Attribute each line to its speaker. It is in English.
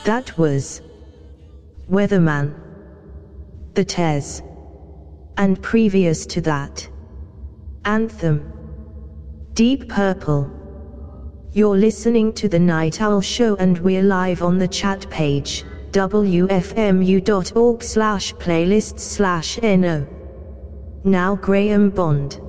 Speaker 1: That was Weatherman, The Tez, and previous to that, Anthem, Deep Purple. You're listening to The Night Owl Show and we're live on the chat page, wfmu.org/playlists/no. Now Graham Bond.